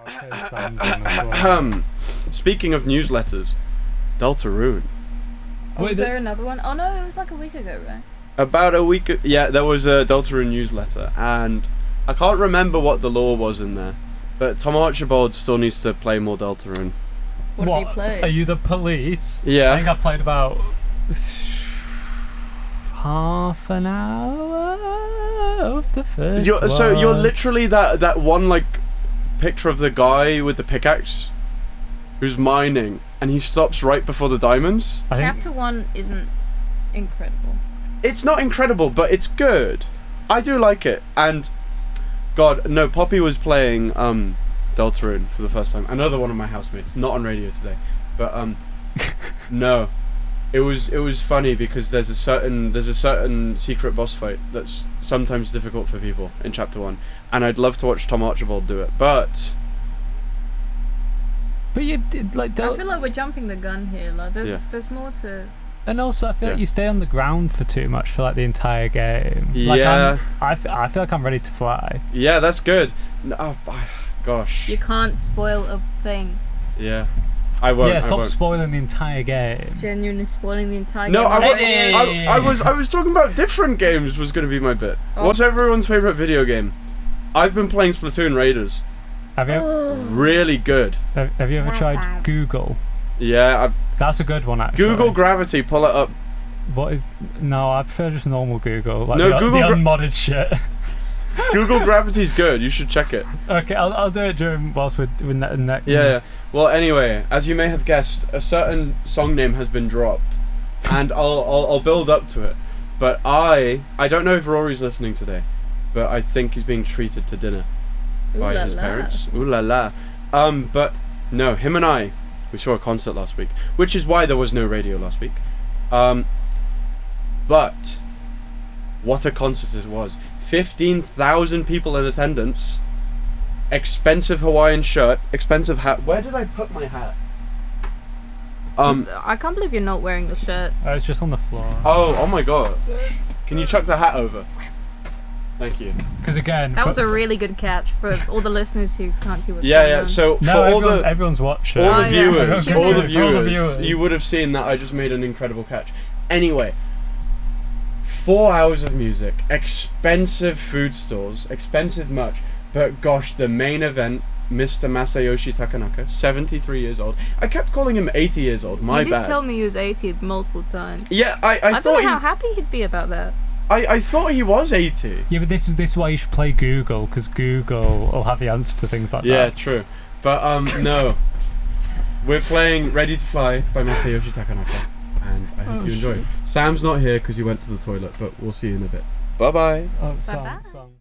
Speaking of newsletters, Deltarune. Oh, was there another one? Oh no, it was like a week ago, right? About a week. Yeah, there was a Deltarune newsletter, and I can't remember what the lore was in there, but Tom Archibald still needs to play more Deltarune. What have you played? Are you the police? Yeah. I think I've played about half an hour of the first one. So you're literally that one like picture of the guy with the pickaxe who's mining, and he stops right before the diamonds. Chapter 1 isn't incredible. It's not incredible, but it's good. I do like it. And God, no, Poppy was playing Deltarune for the first time. Another one of my housemates, not on radio today, but no. It was funny because there's a certain secret boss fight that's sometimes difficult for people in chapter 1, and I'd love to watch Tom Archibald do it, but you did like. I feel like we're jumping the gun here. Like there's more to. And also, I feel like you stay on the ground for too much for like the entire game. Like, yeah. I feel like I'm ready to fly. Yeah, that's good. Oh, gosh. You can't spoil a thing. Yeah. I won't. Yeah, stop spoiling the entire game. Genuinely spoiling the entire game. No, I was talking about different games was going to be my bit. Oh. What's everyone's favourite video game? I've been playing Splatoon Raiders. Have you? Really good. Have you ever tried Google? Yeah. That's a good one, actually. Google Gravity, pull it up. What is... No, I prefer just normal Google. Like no, Google... the unmodded shit. Google Gravity's good. You should check it. Okay, I'll do it whilst we're in that. Yeah. Well, anyway, as you may have guessed, a certain song name has been dropped, and I'll build up to it. But I don't know if Rory's listening today, but I think he's being treated to dinner by his parents. Ooh la la. But no, him and I, we saw a concert last week, which is why there was no radio last week. But what a concert it was! 15,000 people in attendance. Expensive Hawaiian shirt, expensive hat. Where did I put my hat? I can't believe you're not wearing the shirt. It's just on the floor. Oh my god. Can you chuck the hat over? Thank you. Because again... That was a really good catch for all the listeners who can't see what's going on. Yeah, so for everyone's watching. All the viewers, you would have seen that I just made an incredible catch. Anyway, 4 hours of music, expensive food stores, expensive merch, but gosh, the main event, Mr. Masayoshi Takanaka, 73 years old. I kept calling him 80 years old, my bad. You did tell me he was 80 multiple times. Yeah, I don't know how happy he'd be about that. I thought he was 80. Yeah, but this is why you should play Google, because Google will have the answer to things like that. Yeah, true. But, no. We're playing Ready to Fly by Masayoshi Takanaka. And I hope you enjoy. Sam's not here because he went to the toilet, but we'll see you in a bit. Bye-bye. Oh, Bye-bye. Song.